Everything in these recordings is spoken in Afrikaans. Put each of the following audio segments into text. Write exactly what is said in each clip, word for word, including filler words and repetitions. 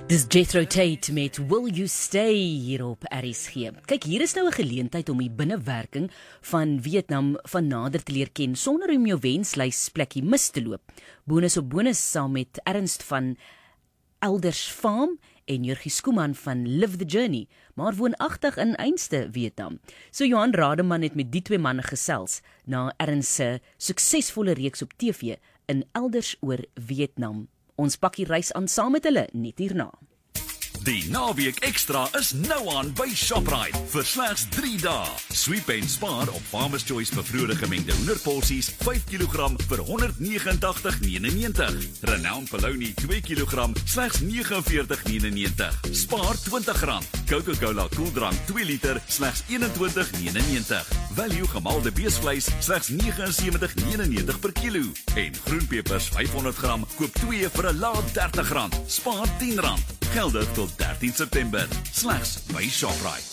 Dis Jethro Tate met Will You Stay hier op R S G. Kyk, hier is nou 'n geleentheid om die binnewerking van Vietnam van nader te leer ken sonder om jou wenslys plekkie mis te loop. Bonus op bonus saam met Ernst van Elders Farm en Jurgie Skuman van Live the Journey, maar woonagtig in Einste, Vietnam. So Johan Rademan het met die twee manne gesels na Ernst se suksesvolle reeks op T V in Elders oor Vietnam. Ons pak die reis aan saam met hulle net hierna. Die naweek ekstra is nou aan by Shoprite vir slegs drie dae. Sweep en spaar op Farmer's Choice bevroorde gemengde hoenderporsies vyf kilogram vir honderd negentig negenennegentig. Renown Polony twee kilogram slegs negenenveertig negenennegentig. Spaar twintig rand. Coca-Cola koeldrank twee liter slegs eenentwintig negenennegentig. Value gemaalde beesvleis slegs negenensewentig negenennegentig per kilo. En groenpepers vyfhonderd gram koop twee vir 'n lae dertig rand. Spaar tien rand. Geldig tot dertien September, slegs by Shoprite.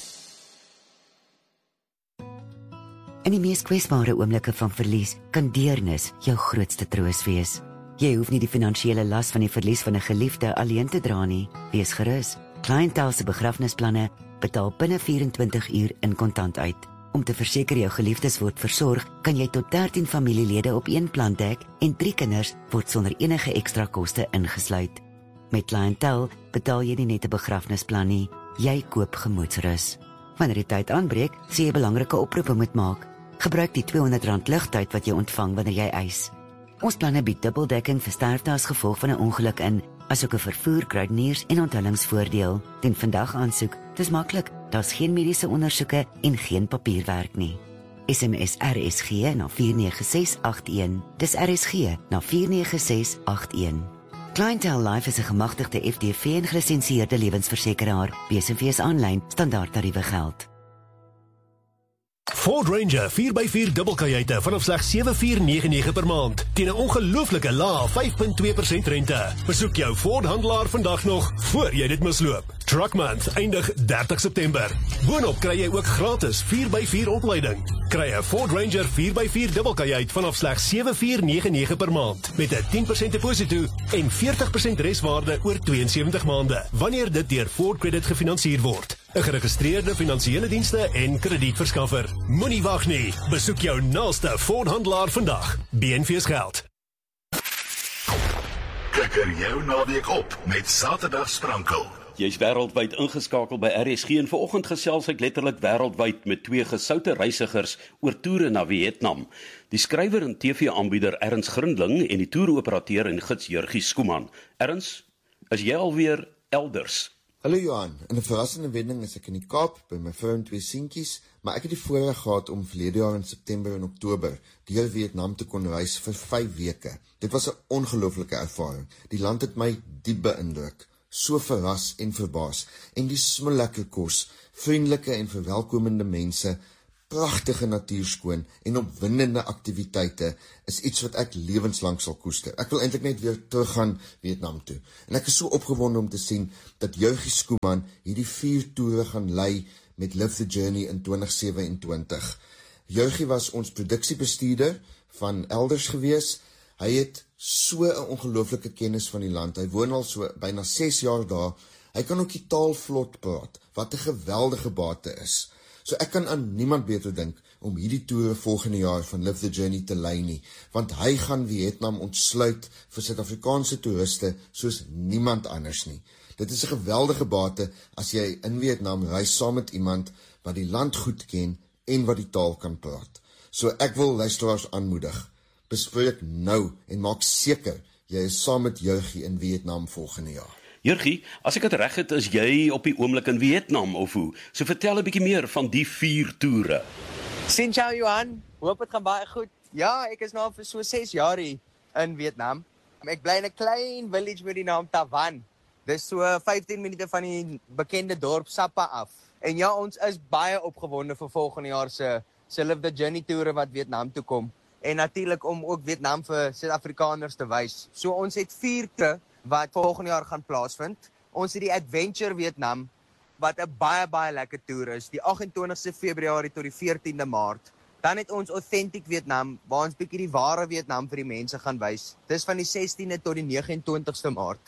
In die mees kwesbare oomblikke van verlies kan deernis jou grootste troos wees. Jy hoef nie die finansiële las van die verlies van 'n geliefde alleen te dra nie. Wees gerus. Clientele se begrafnisplanne betaal binne vyf-en-twintig uur in kontant uit. Om te verseker jou geliefdes word versorg, kan jy tot dertien familielede op een plan dek en drie kinders word sonder enige ekstra koste ingesluit. Met Clientele betaal jy nie net 'n begrafnisplan nie, jy koop gemoedsrus. Wanneer die tyd aanbreek, sê jy belangrike oproepe moet maak. Gebruik die tweehonderd rand lugtyd wat jy ontvang wanneer jy eis. Ons planne bied dubbeldekking vir sterfte as gevolg van 'n ongeluk in, asook 'n vervoer, kruideniers en onthullingsvoordeel. Doen vandag aansoek. Dis maklik. Daar's geen mediese ondersoeke en geen papierwerk nie. S M S R S G na vier nege ses agt een. Dis R S G na vier nege ses agt een. Clientele Life is 'n gemagtigde F D V en gelisensieerde lewensversekeraar. B S V is aanlyn, standaard tariewe geld. Ford Ranger vier by vier dubbelkajuite vanaf slegs sewe vier negenennegentig per maand teen 'n ongelooflike lae vyf komma twee persent rente. Besoek jou Ford handelaar vandag nog voor jy dit misloop. Truck Month eindig dertig September. Boonop kry jy ook gratis vier by vier opleiding. Kry 'n Ford Ranger vier by vier dubbelkajuit vanaf slegs sewe vier negenennegentig per maand met 'n tien persent deposito en veertig persent reswaarde oor tweeënsewentig maande wanneer dit deur Ford Credit gefinansier word. 'n geregistreerde finansiële dienste en kredietverskaffer. Moenie wag nie. Besoek jou naaste Ford handelaar vandag. B N V's geld. Kikker jou naweek op met Saterdag Sprankel. Jy is wêreldwyd ingeskakel by R S G en vanoggend gesels ek letterlik wêreldwyd met twee gesoute reisigers oor toere na Vietnam. Die skrywer en T V-aanbieder Ernst Grindling en die toeroperateur en gids Jurgie Skuman. Ernst, is jy alweer elders? Hallo Johan, in 'n verrassende wending is ek in die Kaap by my vrou en twee seentjies, maar ek het die voorreg gehad om verlede jaar in September en Oktober deur Vietnam te kon reis vir vyf weke. Dit was 'n ongelooflike ervaring. Die land het my diep beïndruk, so verras en verbaas, en die smollike kos, vriendelike en verwelkomende mense, pragtige natuurskoon en opwindende aktiwiteite is iets wat ek lewenslang sal koester. Ek wil eintlik net weer teruggaan Vietnam toe. En ek is so opgewonde om te sien dat Jurgie Skuman hierdie vier toere gaan lei met Live the Journey in twintig sewenentwintig. Jurgie was ons produksiebestuurder van Elders gewees. Hy het so 'n ongelooflike kennis van die land. Hy woon al so byna ses jaar daar. Hy kan ook die taal vlot praat, wat 'n geweldige bate is. So ek kan aan niemand beter dink om hierdie toere volgende jaar van Live the Journey te lei nie, want hy gaan Vietnam ontsluit vir Suid-Afrikaanse toeriste soos niemand anders nie. Dit is 'n geweldige bate as jy in Vietnam reis saam met iemand wat die land goed ken en wat die taal kan praat. So ek wil luisteraars aanmoedig, bespreek nou en maak seker jy is saam met Jurgie in Vietnam volgende jaar. Jurgie, as ek het reg het, is jy op die oomblik in Vietnam of hoe? So vertel 'n bietjie meer van die vier toere. Sien jou Johan, hoop dit gaan baie goed. Ja, ek is nou al vir so ses jaar hier in Vietnam. Ek bly in 'n klein village met die naam Tavan. Dis so vyftien minute van die bekende dorp Sapa af. En ja, ons is baie opgewonde vir volgende jaar se se Live the Journey toere wat Vietnam toe kom. En natuurlik om ook Vietnam vir Suid-Afrikaners te wys. So ons het vier toere wat volgende jaar gaan plaasvind. Ons het die Adventure Vietnam, wat 'n baie baie lekker toer is, die agt en twintigste Februarie tot die veertiende Maart. Dan het ons Authentic Vietnam, waar ons bietjie die ware Vietnam vir die mense gaan wys. Dis van die sestiende tot die negenentwintigste Maart.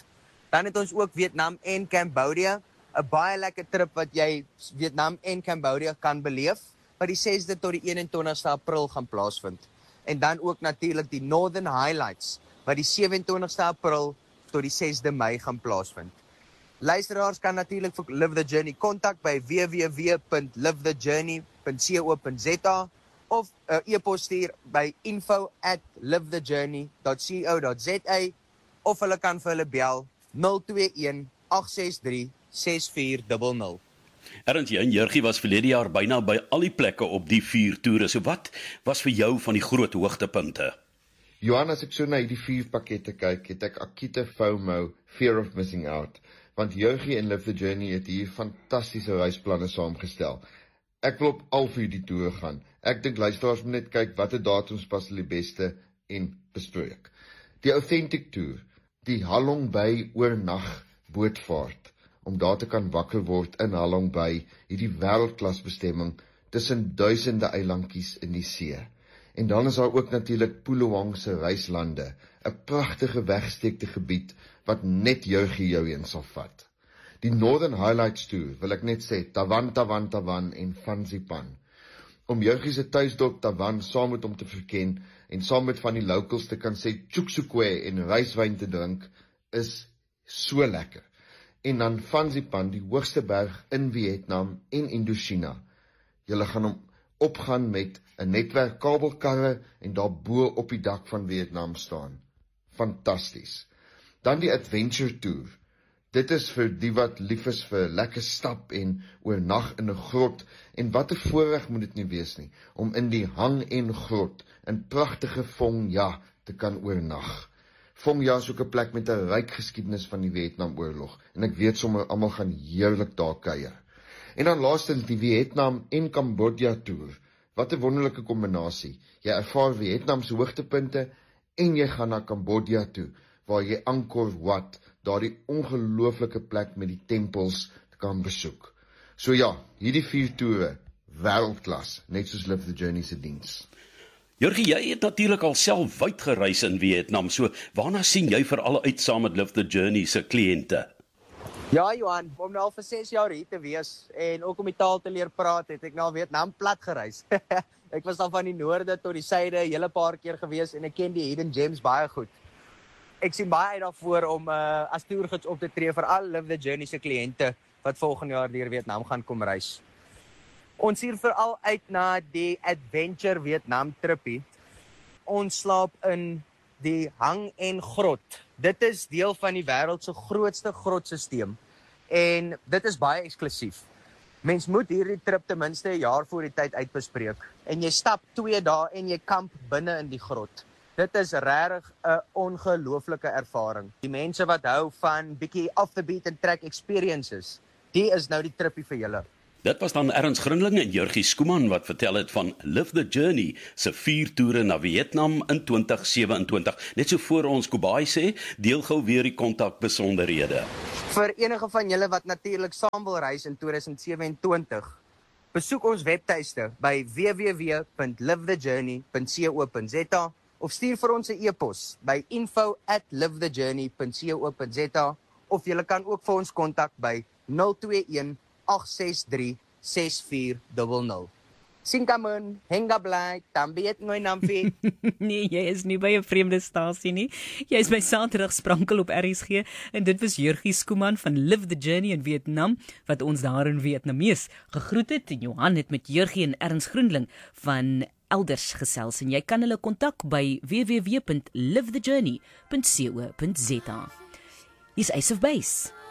Dan het ons ook Vietnam en Cambodia, 'n baie lekker trip wat jy Vietnam en Cambodia kan beleef, wat die sesde tot die eenentwintigste April gaan plaasvind. En dan ook natuurlik die Northern Highlights, wat die sewe-en-twintigste April tot die sesde Mei gaan plaasvind. Luisteraars kan natuurlik vir Live the Journey kontak by w w w punt live the journey punt co punt z a of 'n uh, e-pos stuur by info at live the journey dot co dot z a of hulle kan vir hulle bel nul twee een agt ses drie ses vier nul nul. Ernst, jy en Jurgie was verlede jaar byna by al die plekke op die vier toere. So wat was vir jou van die groot hoogtepunte? Johan, as ek so na die vier pakkette kyk, het ek akute FOMO, fear of missing out, want Jurgie en Live the Journey het hier fantastiese reisplanne saamgestel. Ek wil op al vier die toere gaan. Ek dink luisteraars moet net kyk watter datums pas die beste en bespreek. Die Authentic Tour, die Halong Bay oornag bootvaart, om daar te kan wakker word in Halong Bay, hierdie wêreldklas bestemming tussen duisende eilandjies in die see. En dan is daar ook natuurlik Pulawang se reislande, 'n pragtige wegsteekte gebied wat net Jurgie jou in sal vat. Die Northern Highlights Tour, wil ek net sê, Tavan, Tavan, Tavan en Fansipan. Om Jurgie se tuisdorp Tavan saam met hom te verken en saam met van die locals te kan sê Chuk Sukwe en ryswyn te drink, is so lekker. En dan Fansipan, die hoogste berg in Vietnam en Indochina. Julle gaan hom opgaan met 'n netwerk kabelkarre en daar bo op die dak van Vietnam staan. Fantasties. Dan die Adventure Tour. Dit is vir die wat lief is vir lekker stap en oornag in 'n grot, en wat 'n voorreg moet dit nie wees nie, om in die hang en grot in pragtige Phong Ya te kan oornag. Phong Ya is ook 'n plek met 'n ryk geskiedenis van die Vietnamoorlog, en ek weet sommer almal gaan heerlik daar kuier. En dan laastens die Vietnam en Kambodja toer. Wat 'n wonderlike kombinasie. Jy ervaar Vietnam se hoogtepunte en jy gaan na Kambodja toe, waar jy Angkor Wat, daardie ongelooflike plek met die tempels, kan besoek. So ja, hierdie vier toere, wêreldklas, net soos Live the Journey se diens. Jurgie, jy het natuurlik al self wyd gereis in Vietnam, so waarna sien jy veral uit saam met Live the Journey se kliënte? Ja, Johan, om nou al vir ses jaar hier te wees en ook om die taal te leer praat, het ek nou Vietnam plat gereis. Ek was dan van die noorde tot die suide 'n hele paar keer gewees en ek ken die hidden gems baie goed. Ek sien baie uit daarvoor om uh, as toergids op te tree vir al Live the Journey se kliënte wat volgende jaar deur Vietnam gaan kom reis. Ons sien veral uit na die Adventure Vietnam trippie. Ons slaap in die hang en grot. Dit is deel van die wêreld se grootste grotstelsel en dit is baie eksklusief. Mens moet hierdie trip ten minste 'n jaar voor die tyd uitbespreek en jy stap twee dae en jy kamp binne in die grot. Dit is regtig 'n ongelooflike ervaring. Die mense wat hou van bietjie off the beaten track experiences, die is nou die trippie vir julle. Dit was dan Ernst Grindling en Jurgie Skuman wat vertel het van Live the Journey se vier toere na Vietnam in twintig sewe-en-twintig. Net so voor ons Kobai sê, deel gou weer die kontakbesonderhede. Vir enige van julle wat natuurlik saam wil reis in twintig sewe-en-twintig, besoek ons webtuiste by w w w punt live the journey punt co punt z a of stuur vir ons 'n e-pos by info at live the journey punt co punt z a of julle kan ook vir ons kontak by nul twee een agt ses drie ses vier nul nul. Sinkamun, henga bly, tambiet ngoy nampi. Nee, jy is nie by 'n vreemde stasie nie. Jy is by Saterdag Sprankel op R S G en dit was Jurgie Skuman van Live the Journey in Vietnam wat ons daar in Vietnamees gegroet het. En Johan het met Jurgie en Ernst Grindling van elders gesels en jy kan hulle kontak by w w w punt live the journey punt co punt z a. Hier's Ace of Base.